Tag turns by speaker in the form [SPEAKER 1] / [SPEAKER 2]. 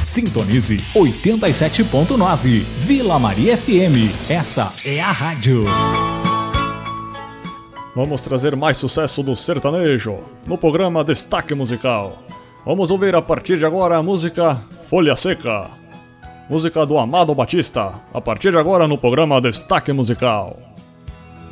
[SPEAKER 1] Sintonize 87.9 Vila Maria FM. Essa é a rádio.
[SPEAKER 2] Vamos trazer mais sucesso do sertanejo no programa Destaque Musical. Vamos ouvir a partir de agora a música Folha Seca, música do Amado Batista, a partir de agora no programa Destaque Musical.